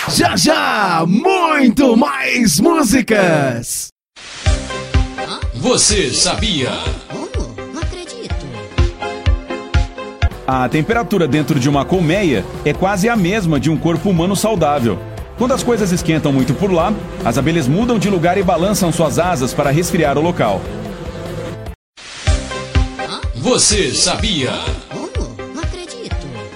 Já já, muito mais músicas. Você sabia? Não acredito. A temperatura dentro de uma colmeia é quase a mesma de um corpo humano saudável. Quando as coisas esquentam muito por lá, as abelhas mudam de lugar e balançam suas asas para resfriar o local. Você sabia?